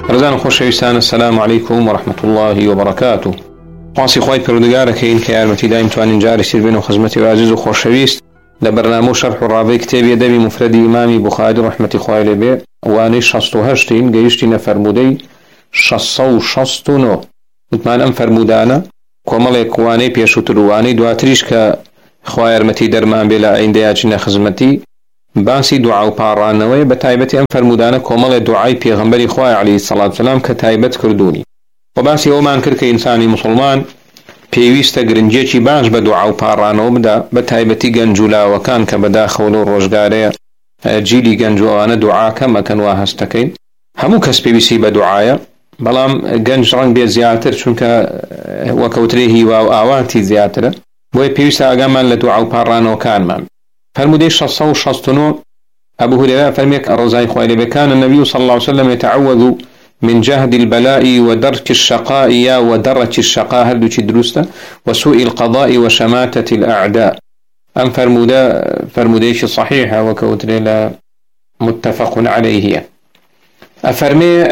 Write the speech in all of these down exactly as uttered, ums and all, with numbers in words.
رزان خوشویستان، السلام عليكم ورحمة الله وبركاته. قاسی خوای پروردگار که این که ارمتی دایم توانین جاری سیر بین و خدمت و عزیز و خوشویست لبرنامه شرح الرابع کتاب ادبی مفرد امام بخاری رحمت خوای لبه وانه شصت و هشتین گیشتین فرموده شصت و شصت و نو مطمئن ام فرمودانه کامل کوانه پیشوتر وانه دواتریش که خوای ارمتی درمان بلا این دیاجین خدمتی باسی دعا و پارانوی بتایبتی ام فرمودانه کامل دعای پیغمبری خوای علیه الصلاة والسلام که تایبت کردونی و باسی اومان کرد که انسانی مسلمان پیویست گرنجی باش به دعا و پارانو بدا بتایبتی گنجولا وکان که بداخل و روزگاره جیلی گنجوانه دعا کم کن و هستکین همو کس پیویسی به دعایا بلام گنج رنگ بی زیادتر چونکه وکوتریهی و آواتی زیادتره بوی پیویست آگامان لدعا و پارانو کان من فرموده شصت و شصت و نو أبو هريرة فرميك الرزاي خوالي بكان النبي صلى الله عليه وسلم يتعوذ من جهد البلاء ودرك الشقاء ودرك الشقاء هل دوشي دروسته وسوء القضاء وشماتة الأعداء أم فرمودا فرموديش صحيحة وكوتريلا متفق عليه أفرمي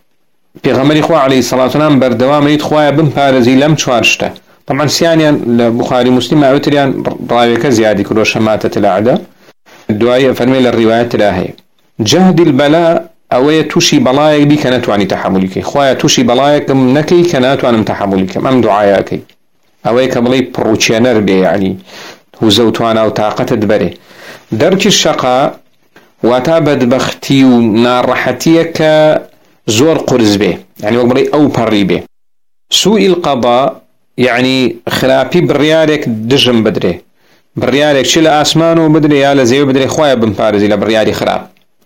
بغمر إخوة عليه الصلاة والسلام بردوام ريد خوايا بن بارزي لم تشارشته طبعا سيانيا البخاري مسلم أوتريان رايك زيادة كرو شماتة الأعداء الدعاء فرمي للروايات لاهي جهد البلاء أو توشي بلايك بي كانت وعني تحملك خوايا توشي بلايك نكي كانت وعني تحملك أم دعاياك أو كبلي بروتشينر بي يعني وزوتوانا وطاقة دبري درك الشقاء وتابد بختي ونارحتيك زور قرز به يعني وقبلي أو بري به سوء القضاء يعني خلافي بريالك دجم بدري بريالك شل آسمانه بدري يا لزيو بدري خوايا بن بارزي لبريالي خراب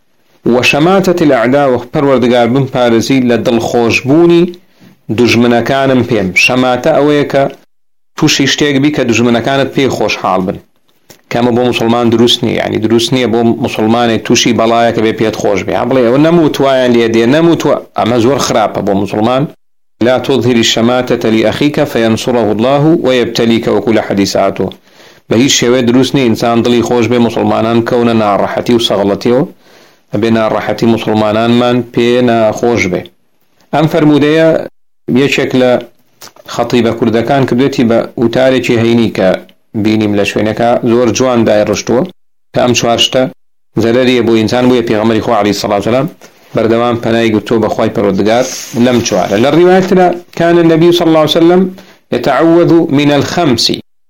وشماتة الأعداء وبروردگار بن بارزي لدل خوشبوني دجمنا كانم بيم شماتة أويك توشي اشتيق بيك دجمنا كانت بي خوش حال بن كما بو مسلمان دروسني يعني دروسني بو مسلمان توشي بلايك بي بيت خوش بي عبلي ونموت وايا ليدي نموت و... أما زور خراب بو مسلمان لا تظهر الشماتة لأخيك فينصره الله ويبتليك وكل حديثاته بهي الشيوه دروسني إنسان ضلي خوش بي مسلمانان كونا نارحتي وصغلتي بنا راحتي مسلمانان من بينا خوش به ام فرمودية بشكل خطيبة كردكان كبدتي بأوتاريكي هينيكا بيني ملشوينكا زور جوان داير رشتوه كأم شوارشتا زراري ابو انسان بو يبيغمري خو عليه الصلاة والسلام بردوان پناهي قلتو بخواي پرودگار لم شوار للرواية كان النبي صلى الله عليه وسلم يتعوذ من الخمس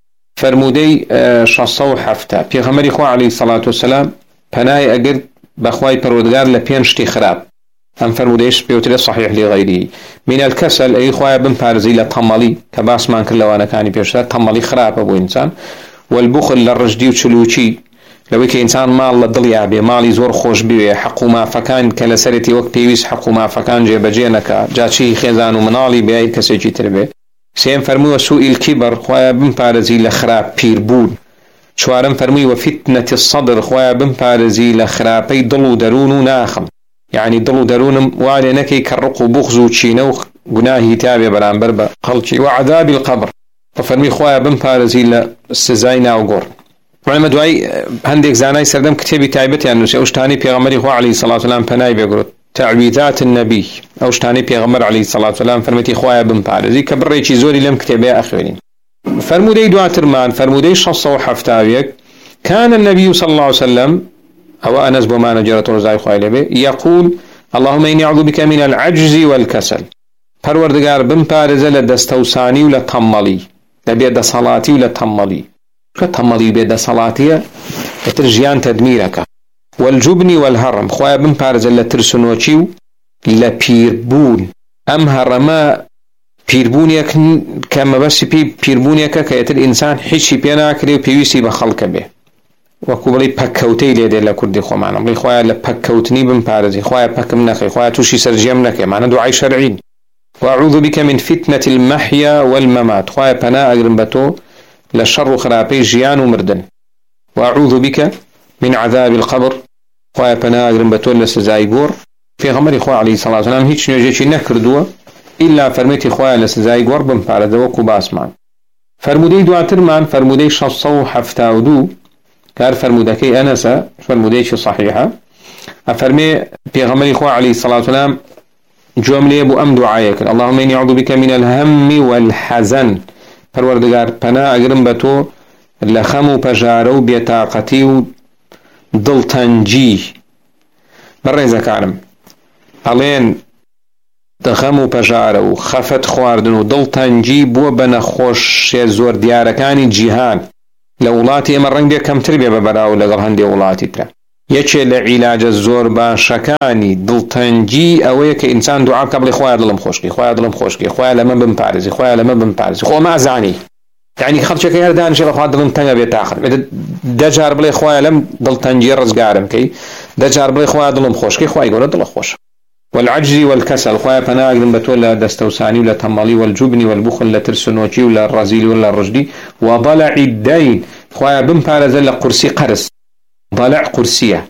فرمودي شصو حفتا بيغمري خو عليه الصلاة والسلام پناهي اقر بخواي پرودگار لپینشتی خراب ام فرموديش بيوتري صحيح لغيره من الكسل اي خوايا بن بارزي لطمالي كباس مان كلوانا كاني بيشتا طمالي خراب ابو انسان والبخل للرجدي وشلوشي لو كي انسان مال للضليع بي مالي زور خوش بي حقو ما فكان كلسرتي وقت بيويس حقو ما فكان جي بجينك جاتشي خيزان ومنالي بي كسي جي تربي سيم فرمو سوء الكبر خوايا بن بارزي لخراب بيربون شوارم فرمي وفتنة الصدر خوايا بن بارزي لخرابي ضلو درونو ناخم يعني ضلو درون والي نكي كرقو بغزو تشينو قناهي تابع برانبر بقلشي وعذاب القبر ففرمي خوايا بن بارزي لسزاينا وقر وعلم دعي هنديك زاناي سردم كتابي تايبتي يعني اوشتاني بيغمري خوا عليه الصلاة والسلام فناي بيقول تعويذات النبي اوشتاني بيغمر عليه الصلاة والسلام فرمتي خوايا بن بارزي كبريتي زوري لم كتابي اخوين فرمودي دعاء ترمان فرمودي شص وحفتاويك كان النبي صلى الله عليه وسلم أو أنس بما نجرت رزاي خوالي به يقول اللهم إني أعوذ بك من العجز والكسل پروردگار بن بارزة لدستوساني ولا تمالي لبيد صلاتي ولا تمالي شو تمالي بيد صلاتي لترجيان تدميرك والجبن والهرم خويا بن بارزة لترسنوشيو لبيربون أم هرما بيربونيك كما بس بي بيربونيك كيت الإنسان حشي بينا كريو بيويسي بخلق به وكبري بكوتي ليدي لكردي خو معنا بلي خويا لبكوتني بن بارزي خويا بك منك خويا توشي سرجي منك معنا دعاء شرعين وأعوذ بك من فتنة المحيا والممات خويا بنا أقربتو لشر خرابي جيان ومردن وأعوذ بك من عذاب القبر خويا بنا أقربتو لسزايقور في غمري خويا عليه الصلاة والسلام هيتش نجيشي نكردوه إلا فرميتي خويا لسزاي قربن بارده وكو باسمان فرمودي دعاء ترمان فرمودي شصو حفتاودو كار فرمودكي أنسا فرموديش صحيحة أفرمي بيغمري خويا عليه الصلاة والسلام جملة أبو أم دعايك اللهم إني أعوذ بك من الهم والحزن پروردگار پناه أقرم بتو لخم بجارو بيطاقتي دلتنجي بري زكارم ألين دخم بجارو خفت خواردن دلتنجي بو بنخوش زور دياركاني جيهان لولاتي أمر رنگ كم تربية ببراو لقل هندي ولاتي ترى يكي لعلاج الزور باشكاني دلتنجي أويك إنسان دعاء قبل خواه دلم خوشكي خواه دلم خوشكي خواه لما بمبارزي خواه لما بمبارزي خواه ما زاني يعني خلشك يردان شي خواه دلم تنگا بيت آخر دجار بلي خواه لم دلتنجي رزقارم كي دجار بلي خواه دلم خوشكي خواه يقول دل خوش والعجز والكسل خواه پناه اقرم بتولا دستوساني ولا تمالي والجبن والبخل لا ترسنوكي ولا الرزيل ولا الرجدي وضلع الدين خواه بمبارز لقرسي قرس ضلع قرسية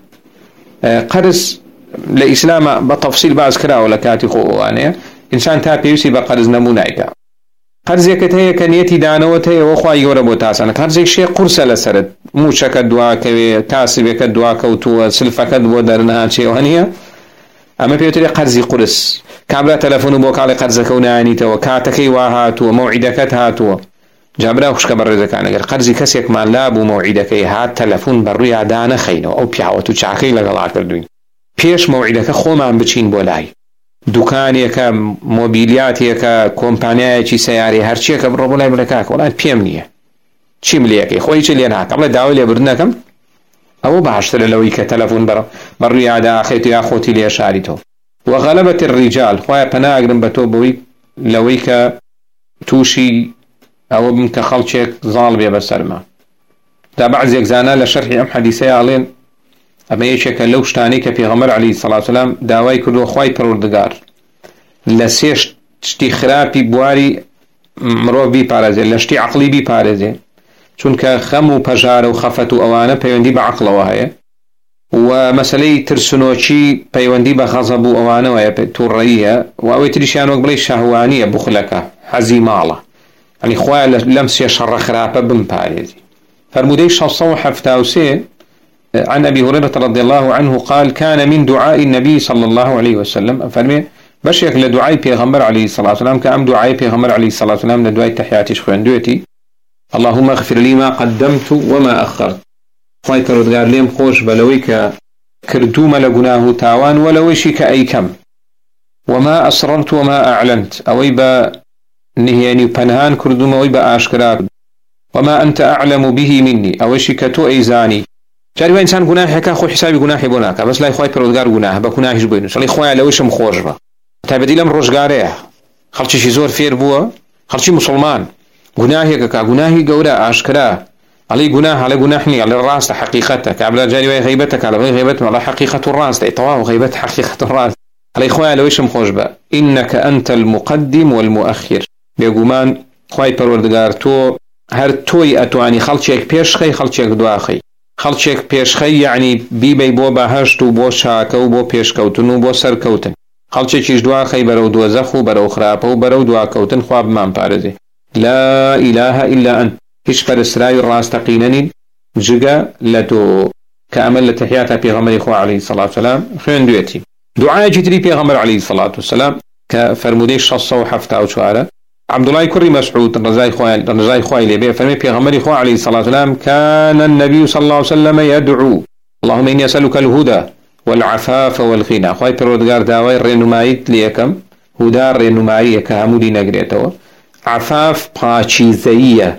قرس لإسلام بتفصيل بعض كرا ولا كاتي خوانية إنسان تابي يوسي بقرز نمونايكا قرز يكتهي كنيتي دانوتهي وخوا يوربو تاسانا قرز يكشي قرسة لسرد موشك الدواكوي تاسبك الدواكوتو سلفك الدودرنها شيء وهنية أما بيوتري قرزي قرس كابلا تلفون بوك على قرزك ونانيتو كاتكي واهاتو موعدكت هاتو جابرا خوش كبرزك أنا قرزي كسيك ما لابو موعدك هات تلفون بروي عدانا خينو أو بيعوتو تشاكي لغلا كردوين بيش موعدك خو ما عم بتشين بولاي دكانيك موبيلياتيك كومبانياكي سياري هرشيك برو بولاي بلكاك ولا بيمنيه شي مليكي خوي شي لينا قبل داوي لي بردناكم أو بعشر لويك تلفون برا بروي عدا أخيتي يا أخوتي لي شاريتو وغلبة الرجال خويا بنا أقرم بتوبوي لويك توشي أو بمك خلشك ظالبية بسرما دا بعد زيك زانا لشرح أم حديثي علين أما يشك لو شتانيك في غمر عليه الصلاة والسلام داواي كدو خواي پروردگار لسيش تشتي خرابي بواري مروف بي پارزي لشتي عقلي بي پارزي چونك خمو پجار وخفتو أوانا پيوندي بعقل وهي ومسألة ترسنوشي پيوندي بغضب أوانا وهي تورية وأوي تريشان وقبلي شهوانية بخلك حزيمالة يعني خواه لمس يشر خرابة بمبارزي فرمودي شخصو حفتاوسي عن أبي هريرة رضي الله عنه قال كان من دعاء النبي صلى الله عليه وسلم فرمي بشيك لدعاء بيغمبر عليه الصلاة والسلام كأم دعاء بيغمبر عليه الصلاة والسلام لدعاء تحياتي شخوان دوتي اللهم اغفر لي ما قدمت وما أخرت خواه پروردگار ليم خوش بلويك كردوم لقناه تاوان ولويشك أي كم وما أسررت وما أعلنت أويبا نهياني پنهان كردوم أويبا آشكرا وما أنت أعلم به مني أويشك تو أيزاني جاري إنسان قناح حكا خو حسابي قناحي بناك بس لا خواه پروردگار قناح بقناحش بينو سالي خواه لويشم خوش با تابدي لم روشگاره خلچي شي زور فير بوا خلچي مسلمان قناحي كا قناحي قورا آشكرا علي قناح على قناحني على الراس حقيقتك قبل جاري غيبتك على غيبتك على حقيقة الراس طواه غيبت حقيقة الراس علي خواه لويشم خوش با إنك أنت المقدم والمؤخر بيقومان خواه پروردگار تو هر توي أتواني خلچيك پیش خي خلچيك دوا خي خلچيك پیش خي يعني بيبي بو بهشت و بو شاك و بو پیش كوتن و بو سر كوتن خلچيك دوا خي برو دوزخ و برو خراب و برو دوا كوتن خواب من پارزي لا إله إلا أنت هش فرسراي الراستقينني جگا لتو كأمل لتحياتها بيغمر إخوة عليه الصلاة والسلام خيان دويتي دعاء جتري بيغمر عليه الصلاة والسلام كفرمودي الشخصة وحفتا وشوارة عبد الله كري مسعود رضاي خوال رضاي خوال لي فرمي بيغمر إخوة عليه الصلاة والسلام كان النبي صلى الله عليه وسلم يدعو اللهم إني أسألك الهدى والعفاف والغنى خوي پروردگار داوي رنمایت ليكم هدى رنمایه كهمودي نگريتو عفاف پاچیزیه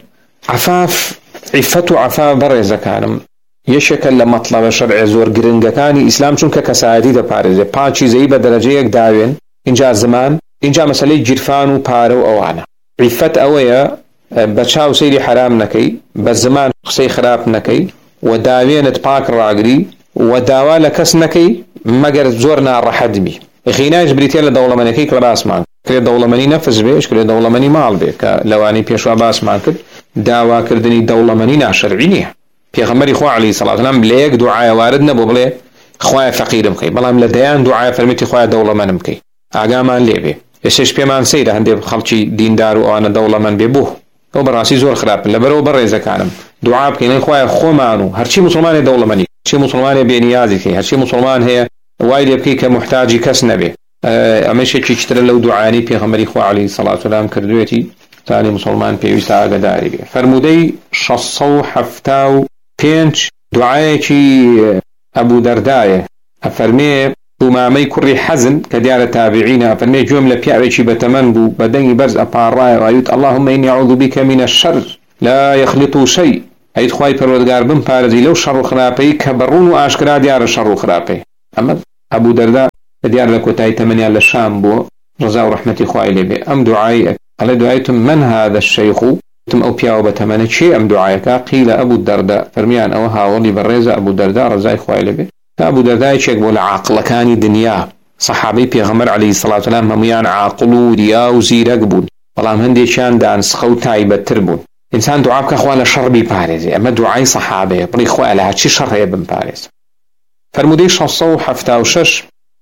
عفاف عفة عفاف برزة كانم يشكل لمطلب شرع زور گرنگكاني اسلام چونك كساعدي دا پارزه پاچیزی بدرجه يك داوين انجا زمان انجا مسألة جرفان و پارو اوانا عفة اويا بچاو سيري حرام نكي بزمان قصي خراب نكي وداوينت پاك راقري وداوا لكس نكي مگر زورنا رحدمي غيناج بريتيا لدولة منكي كلاس مان كري دولة مني نفذ بيش كري دولة مني مال بي كلواني بيشوا باس مان كد داوا كردني دولة مني ناشرعينيه پیغمبر إخوة عليه الصلاة والسلام ليك دعاء وارد نبو بلي خواه فقير مكي بلام لديان دعاء فرميتي خواه دولة من مكي آقامان ليبي يسيش بيمان سيدة هندي خلچي دين دارو وانا دولة من بيبوه او براسي زور خراب لبرو بريزة كانم دعاء بكينين خواه خو مانو هرچي مسلمان دولة مني هرچي مسلمان بينيازي كي هرچي مسلمان هي وايد يبكي كمحتاجي كس نبي ئەمەشێکی کیترە لەو دوعانی پێغەمبەری خوا عەلەیهی سەڵات وسەلام کردوێتی تانی مسلمان پێویستە ئاگاداری بێ. فەرموودەی شەش سەد و حەفتا و پێنج دوعایەکی ئەبوو دەردایە ئەفەرمێ ئومامەی کوڕی حەزن کە دیارە تابعینە ئەفەرمێ گوێم لە پیاوێکی بەتەمەن بوو بە دەنگی بەرز ئەپاڕایە ڕایوت اللهم إني أعوذ بك من الشر لا يخلط شيء ئەیت خوای پەروەردگار بم پارێزی لەو شەڕ و خراپەی کە بەڕوون و ئاشکرا دیارە شەڕ و خراپەی. ئەمە ئەبوو دەردا دیار لە کۆتایی تەمەنیان لە شام بووە ڕزا و ڕەحمەتی خوای لێبێ. ئەم دوعای ئەڵێ دوعایتم من هذا الشيخ تم ئەو پیاوە بەتەمەنە چێ ئەم دوعایەکە قیل ئەبوو دەردا فەرمیان ئەوە هاوڵی بەڕێزە ئەبوو دەردا ڕزای خوای لێبێ. ئەبوو دەردایەکێک بۆ لە عاقڵەکانی دنیا سەحابەی پێغەمبەر عەلەیهی سەڵات وسەلام هەمویان عاقڵ و ریا و زیرەک بوون بەڵام هەندێکیان دانسخە و تایبەتتر بوون. ئینسان دوعا بکە خوا لە شەڕ بیپارێزێ. ئەمە دوعای سەحابەیە بڵی خوا لە هەرچی شەڕێ بمپارێز. فەرموودەی شەش سەد و حەفتا و شەش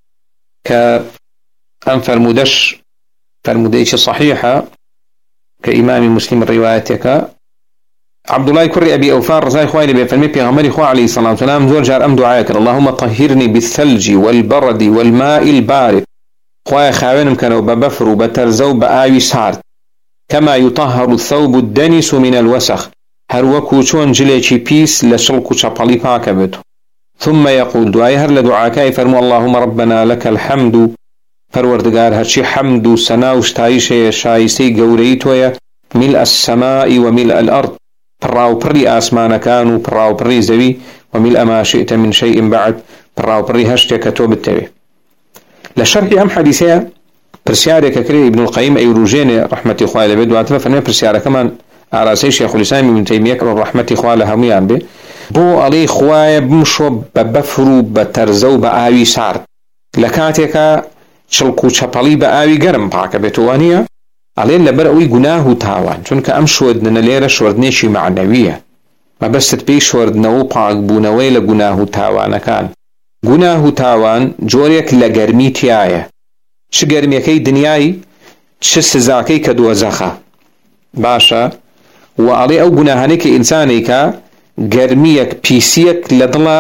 کە ئەم فەرموودەش فەرموودەیەکی صحیحە کە ئیمامی موسلیم ڕیوایەتێکە عەبدوڵای کوڕی ئەبی ئەوفا ڕزای خوای لێبێ فەرمێ پێغەمبەری خوا عەلەیهی سەڵات وسەلام زۆر جار ئەم دوعایە کرد اللهم طهرني بالثلج والبرد والماء البارد خوای خاوێنم کەنەوە بە بەفر و بە تەرزە و بە ئاوی سارد كما يطهر الثوب الدنس من الوسخ هەر وەکو چۆن جلێکی پیس لە شڵک و چەپەڵی پاکە بێت. ثم يقول دعاء هر لدعاء فرمو اللهم ربنا لك الحمد پروردگار هرچی حمد و ثنا و ستایش شایسته گوری تویا ملء السماء وملء الارض پراو پری آسمان کان و پراو پری زوی وملء ما شئت من شيء بعد پراو پری هشت کتوب التوی. لشرح ام حديثه پرسیاره ککری ابن القیم ایروجین رحمت خواه لبید و عطفه فرمه پرسیاره کمان عراسی شیخ الاسلام ابن تیمیه که رحمت خواه لهمیان بی بو علی خواه بمشو ببفرو بترزو بآوی سارد لکاتێکە چڵک و چەپەڵی بە ئاوی گەرم پاکە بێتوانیە ئەڵێن لەبەر ئەوەی گوناه و تاوان چونکە ئەم شۆردنە لێرە شۆردنێکی معنەویە مەبەستت پێی شۆردنەوە و پاکبوونەوەی لە گوناه و تاوانەکان. گوناه و تاوان جۆرێک لە گەرمی تایە چ گەرمیەکەی دنیای چ سزاکەی کە دۆزەخە باشە و ئەڵێ ئەو گوناهانەی کە ئینسانێکە گەرمیەک پیسیەک لە دڵە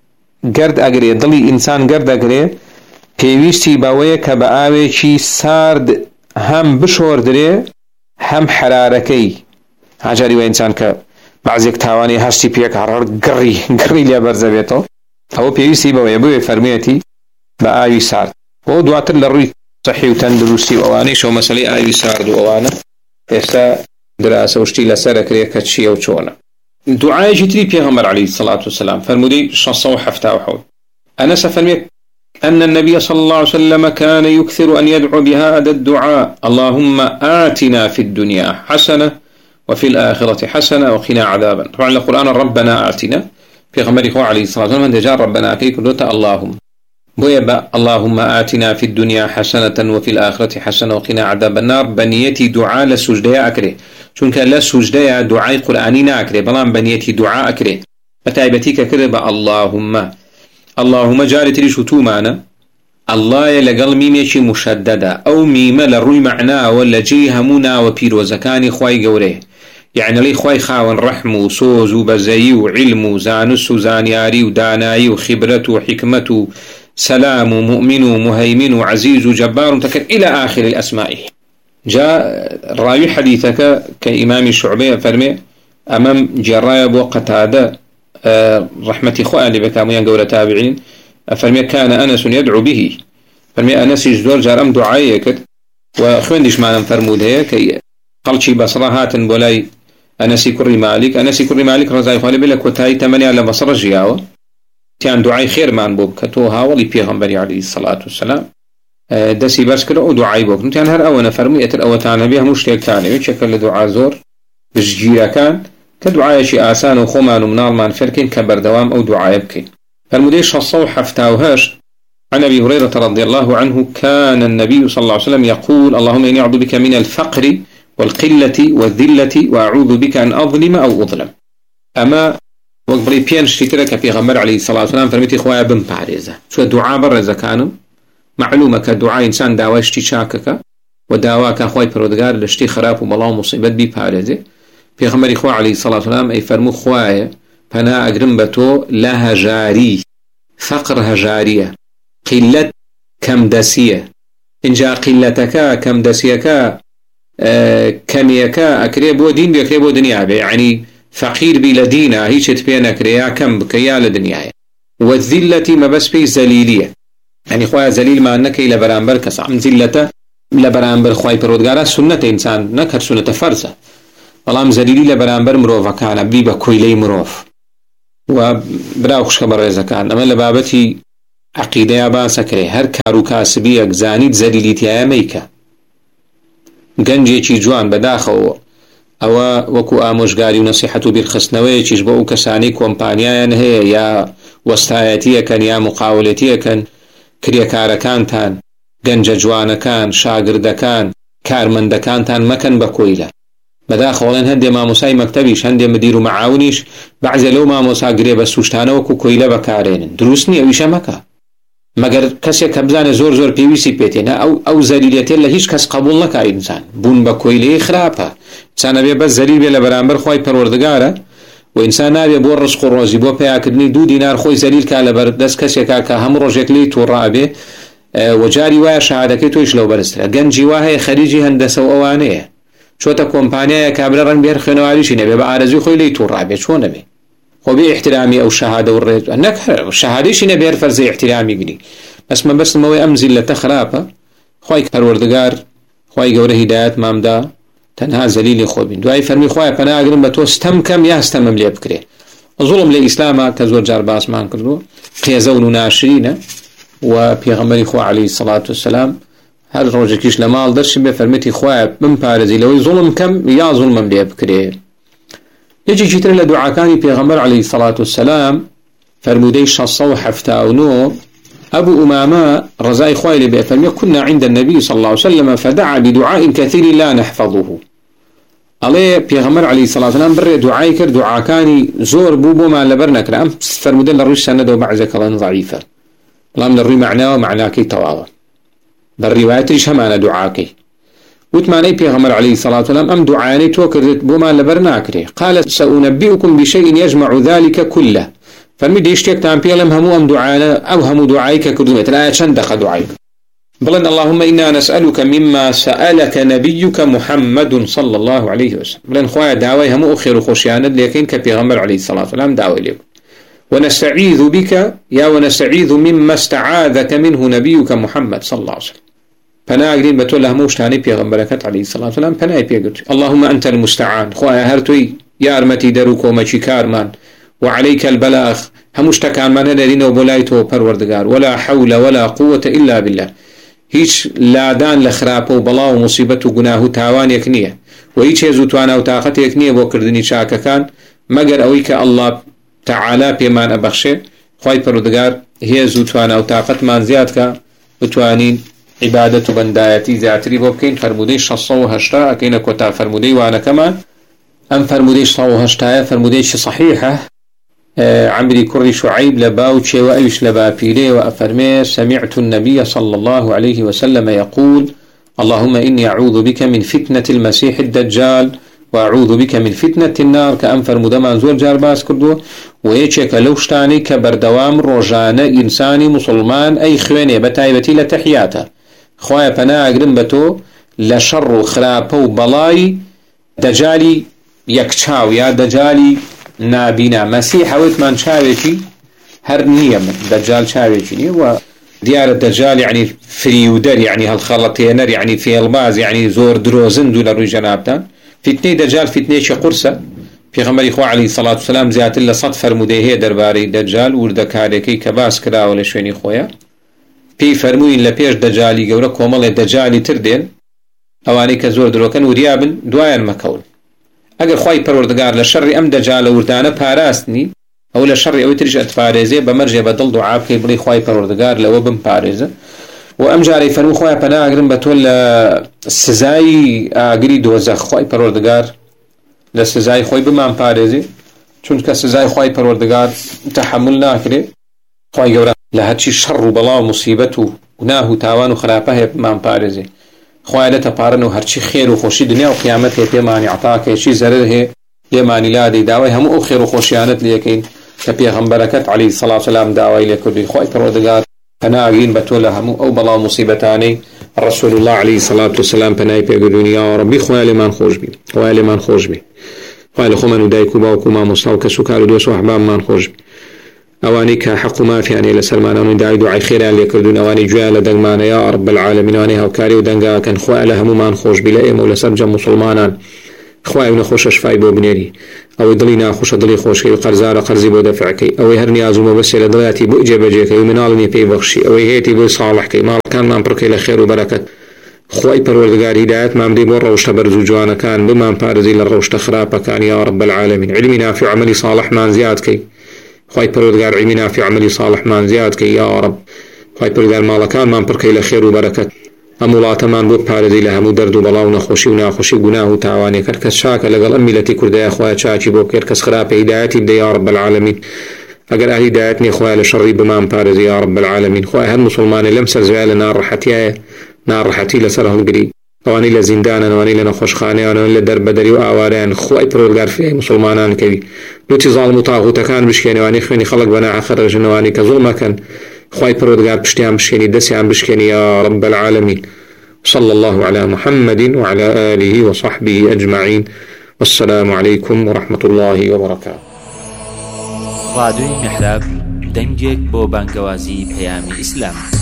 گەرد ئەگرێ دڵی ئینسان گەرد ئەگرێ پێویستی بەوەیە کە بە ئاوێکی سارد هەم بشۆردرێ هەم حرارەکەی هاجاری وە ئینسان کە بەعزێک تاوانی هەستی پێک هەڕ گڕی گڕی لێ بەرزە بێتەوە ئەوە پێویستی بەوەیە بوێ فەرمێتی بە ئاوی سارد. بۆ دواتر لە ڕووی سەحی و تەندروستی و ئەوانەی شەو مەسەلەی ئاوی سارد و ئەوانە ئێستا دراسە وشتی لەسەرەکرێ کە چییە و چۆنە. دوعایەکی تری پێغەمبەر عەلەیهی سەڵات وسەلام فەرموودەی شەش سەد و حەفتا و حەوت ئەنەس فەرمێت أن النبي صلى الله عليه وسلم كان يكثر أن يدعو بهذا الدعاء اللهم آتنا في الدنيا حسنة وفي الآخرة حسنة وقنا عذابا. طبعا القرآن ربنا آتنا في غمر إخوة عليه الصلاة والسلام دجار ربنا كي كلتا اللهم بويبا اللهم آتنا في الدنيا حسنة وفي الآخرة حسنة وقنا عذاب النار بنيتي دعاء لسجدية أكره چونك لسجدية دعاء قرآني ناكره بلان بنيتي دعاء أكره متعبتيك كذب اللهم اللهم جاري تري شو تو معنا الله لقل ميميشي مشددة أو ميمة لروي معنا ولا جي همونا وبيروزكاني خواي قوله يعني لي خواي خاون رحم وصوز وبزي وعلم وزانس وزانياري وداناي وخبرة وحكمة سلام ومؤمن ومهيمن وعزيز وجبار تكر إلى آخر الأسماء. جاء راوي حديثك كإمام الشعبية فرمي أمام جرايب وقتادة أه رحمتي خواه اللي بكاميان قولة تابعين فرمي كان أنس يدعو به فرمي أنس يجدور جارم دعاية كد وخوندش معنا فرمود هي كي قلشي بصرة هاتن بولاي أنسي كري مالك أنسي كري مالك رضاي خوالي بلك وتاي تمني على بصرة جياوة تيان دعاي خير مان بوب كتوها ولي بيغمبري عليه الصلاة والسلام أه دسي بس كده ودعاي بوب نتيان هر أولا فرمي أتر أوتانا بيها مشتيك تاني ويتشكل دعاء زور بجيرا كان كدعاء شي آسان وخمان ومنال من فركين كبر دوام أو دعاء يبكي. فالمديش الصوح حفتاوهاش عن أبي هريرة رضي الله عنه كان النبي صلى الله عليه وسلم يقول اللهم إني أعوذ بك من الفقر والقلة والذلة وأعوذ بك أن أظلم أو أظلم. أما وقبلي بيانش تترك في غمر عليه الصلاة والسلام فرميتي إخوة بن بارزة شو الدعاء برزة كانوا معلومة كدعاء إنسان دعوة اشتي شاكك ودعوة كأخوة برودقار لاشتي خراب وملا مصيبت بي بارزة في غمر إخوة عليه الصلاة والسلام أي فرمو خوايا فنا أقرم بتو لا هجاري فقر هجارية قلة كم دسية إنجا قلتك كم دسيك كميك أكري بو دين بيكري بو دنيا بي يعني فقير بي لدينا هيش تبين كريا كم بكيا لدنيا والذلة ما بس في زليلية يعني خويا زليل ما أنك إلى برامبر كسام ذلة لبرامبر خوي برودگارا سنة إنسان نكر سنة فرزة والله زليلي لبرامبر مروفا كان بيبا كويلي مروف وبراوخش خبر رزا كان أما لبابتي عقيدة باسا كري هر كارو كاسبي أجزانيت زليليتي أميكا گەنجێکی جوان بەداخەوە ئەوە وەکو ئامۆژگاری و نەسیحەت و بیرخستنەوەیەکیش بۆ ئەو کەسانەی کۆمپانیایان هەیە یا وەستایەتیەکەن یا مقاولەتیەکەن کرێکارەکانتان گەنجە جوانەکان شاگردەکان کارمەندەکانتان مەکەن بە کۆیلە بەداخەوەڵێن هەندێ مامۆسای مەکتەبیش هەندێ مدیر و مەعاونیش بەعزێ لەو مامۆسا گرێ بە سوشتانە وەکو کۆیلە بەکارێنن دروست نییە ئەویشە مەکە مەگەر کەسێک کە بزانێ زۆر زۆر پێویستی پێتێنە ئەو ئەو زەلیلەتێ لە هیچ کەس قبول نەکا ئینسان بوون بە کۆیلەیە خراپە چانە بێ بەس زەلیل بێ لە بەرامبەر خۆی پەروەردگارە و ئینسان نابێ بۆ ڕزق و ڕۆزی بۆ پیاکردنی دوو دینار خۆی زەلیل کا لەبەر دەست کەسێکا کە هەموو ڕۆژێک لێی تووڕابێ وەجاری وایە شەهادەکەی تۆیش لەو بەرزترە گەنجی وا هەیە خەریجی هەندەسە و ئەوانەیە چۆتە کۆمپانیایە کابرا ڕەنگ بێر خوێنەواریشی نەبێ بە ئارەزوی خۆی لێی تووڕابێ چۆن نەبێ خۆ بێ احترامی ئەو شەهادە و ڕێز نەکە شەهادەیشی نەبێر فەرزەی احترامی گری بس ما بس موي أمزل لتخرافة خواي پروردگار خواي جوره هدايات مامدا تنها زليل خوبين دعاء فرمي خواي بنا أقرب بتوستم كم يستمم لي بكره الظلم للإسلام كزور جارباس مان كردو قيزون ناشرين وبيغمري خوا عليه الصلاة والسلام هل روجكيش لمال درش بفرمتي خواي من بارزي لو ظلم كم يا ظلم لي بكره يجي جيتر لدعاء كاني بيغمر عليه الصلاة والسلام فرمودي شصو حفتاونو أبو أمامة رزاي خويل بأفرمي كنا عند النبي صلى الله عليه وسلم فدعا بدعاء كثير لا نحفظه عليه بيغمر عليه الصلاة والسلام بر دعاء كر دعاء كاني زور بوبو ما لبرنك رأم فرمودين للرش سنده وبعزك الله ضعيفة الله من الري معناه ومعناكي تواضع بالرواية ريش همانا دعاكي وتماني بيغمر عليه الصلاة والسلام أم دعاني توكرت بوما لبرناكري قال سأنبئكم بشيء يجمع ذلك كله فرمي ديشتك تام بيلم همو أم دعانا أو همو دعايك كردومت لا يشندخ دعايك بلن اللهم إنا نسألك مما سألك نبيك محمد صلى الله عليه وسلم بلن خوايا دعوي همو أخير خوشياند لكن كبيغمر عليه الصلاة والسلام دعوي لك ونستعيذ بك يا ونستعيذ مما استعاذك منه نبيك محمد صلى الله عليه وسلم فنا أقرين بتقول له موش تاني بيغمبركت عليه الصلاة والسلام فنا يبيغت اللهم أنت المستعان خوايا هرتوي يا أرمتي دروك ومشي كارمان وعليك البلاغ هموش تكان من لدينا وبلايته پروردگار ولا حول ولا قوة إلا بالله هيش لادان لخراب وبلا ومصيبة وقناه تاوان يكنية وهيش يزوتوانا وطاقت يكنية بوكردني شاكا كان مگر اويك الله تعالى بيمان أبخشه خواهي پروردگار هي زوتوانا وطاقت من زيادك بتوانين عبادة بندايتي زياتري بوكين فرمودي شصو هشتا اكينا كوتا فرمودي وانا كمان ام فرمودي شصو هشتا فرمودي صحيحة عمري كري شعيب لباوتشي وأيش لبابيلي وأفرمي سمعت النبي صلى الله عليه وسلم يقول اللهم إني أعوذ بك من فتنة المسيح الدجال وأعوذ بك من فتنة النار كأنفر مدمان زور جارباس كردو ويشيك لوشتاني كبردوام روجانا إنساني مسلمان أي خويني بتايبتي لتحياته خوايا بنا أقرم بتو لشر خرابو بلاي دجالي يكشاو يا دجالي نابينا مسيح ويتمان شاويكي هر نية دجال شاويكي و ديار الدجال يعني فريودر يعني هالخلطينر يعني في الباز يعني زور دروزن دول روي جنابتان فتنة دجال فتنة شي قرصة في غمر إخوة عليه الصلاة والسلام زيادة الله صد فرموديه درباري دجال وردكاريكي كباس كرا ولا شويني خويا في فرموين لبيش دجالي قورا كومال دجالي تردين اواني كزور دروكن وريابن دوايان مكول اگر خواهی پروردگار لشر ام دجال وردانه پاراستنی او لشر او تريج اتفاريزه بمرجع بدل دعاء كي بلي خواهي پروردگار لو بم پاريزه و ام جاري فرمو خواهي پنا اگرم بتول سزاي اگري دوزخ خواهي پروردگار لسزاي خواهي بمان پاريزه چون که سزاي خواهي پروردگار تحمل ناكره خواهي قورا لهاتشي شر و بلا و مصيبت و گناه و تاوان و خرابه بمان پاريزه خواهي لتپارن و هرچی خير و خوشي دنيا و قيامت هي بيماني عطاك هي زرر هي ليماني لادي داوي هم او خير و خوشيانت ليكين كبيغمبركت عليه الصلاة والسلام داوي ليكردي خواهي پروردگار فناقين بتولا هم او بلا مصيبتاني رسول الله عليه الصلاة والسلام پنای پێگردون یا ربی خوای لێمان خۆش بی خوای لێمان خۆش بی خوای لە خۆمان و دایک و باوک و مامۆستا و کەس و کار و دۆست و ئەحبابمان خۆش بی ئەوانەی کە حەق و مافیانەیە لەسەرمانان و داوای دوعای خێران لێکردوون ئەوانەی گوێیان لە دەنگمانە یا رب العالمین ئەوانەی هاوکاری و دەنگاکەن خوای لە هەمومان خۆش بی لە ئێمە و لەسەر جەم موسڵمانان خوای و نەخۆشە شفای بۆ بنێری ئەوەی دڵی ناخۆشە دڵی خۆشکەی و قەرزارە قەرزی بۆ دەفعکەی ئەوەی هەر نیاز و مەبەسێ لە دڵیاتی بۆ جێبەجێکەی و مناڵنی پێی بەخشی ئەوەی هەیەی بۆی ساڵحکەی ماڵەکانمان پڕکەی لە خێر و بەرەکەت خوای پەروەردگار هیدایەتمان بدەی بۆ ڕەوشتە بەرز و جوانەکان بمان پارێزی لە ڕەوشتە خراپەکان یا رب العالمین علمی نافع و عملی صالحمان زیادکەی خوای پەروەردگار علمی نافع و عملی صالحمان زیادکەی یا رب خوای پەروەردگار ماڵەکانمان پڕکەی لە خێر و بەرەکەت ئەم وڵاتەمان بۆ پارێزی لە هەموو دەرد و بەڵاو و نەخۆشی و ناخۆشی گوناه و تاوانی کرد کەس چاکە لەگەڵ ئەم میلەتی کوردایە خوای چاکی بۆ کرد کەس خراپە هیدایەتی بدەی یا رب العالمین ئەگەر ئەهلی هیدایەت نیە خوای لە شەڕی بمان پارێزی یا رب العالمین خوای هەر موسڵمانێ لەم سەرزەویە لە ناڕەحەتیایە ناڕەحەتی لەسەر هەڵگری ئەوانەی لە زیندانن ئەوانەی لە نەخۆشخانەیە ئەوانەی لە دەربەدەری و ئاوارەیان خوای پەروەردگار فێی موسڵمانان کەوی لوتی زاڵم و تاغوتەکان بشکێنی ئەوانەی خوێنی خەڵک بە ناحەق ڕێژن ئەوانەی کە زوڵمەکەن خوای پەروەردگار پشتیان بشکێنی دەستیان بشکێنی یا رب العالمین صلى الله على محمد وعلى آله وصحبه أجمعين والسلام عليكم ورحمة الله وبركاته. راديو محراب دنجك بو بانكوازي بيامي إسلام